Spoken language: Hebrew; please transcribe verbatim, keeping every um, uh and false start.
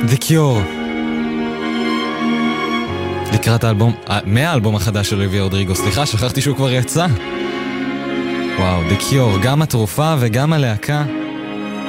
The Cure. לקראת האלבום, מהאלבום החדש של אוליביה רודריגו, סליחה, שכחתי שהוא כבר יצא. וואו, The Cure, גם התרופה וגם הלהקה.